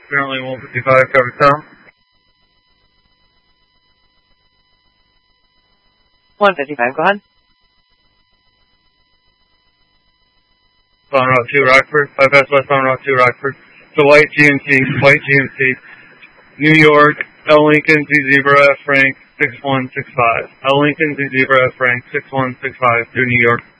Currently 155, cover Tom. 155, go ahead. On Route 2, Rockford. Bypass west on Route 2, Rockford. The white GMC. New York, L. Lincoln, Z Zebra, F. Frank, 6165. L. Lincoln, Z Zebra, F. Frank, 6165, through New York.